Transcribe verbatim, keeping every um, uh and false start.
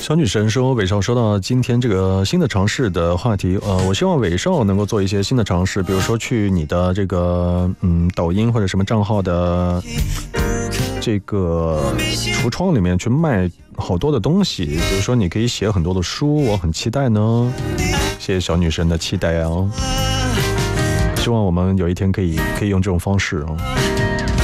小女神说，伟少说到今天这个新的尝试的话题，呃，我希望伟少能够做一些新的尝试，比如说去你的这个嗯抖音或者什么账号的这个橱窗里面去卖好多的东西，比如说你可以写很多的书，我很期待呢。谢谢小女神的期待哦，希望我们有一天可以可以用这种方式哦。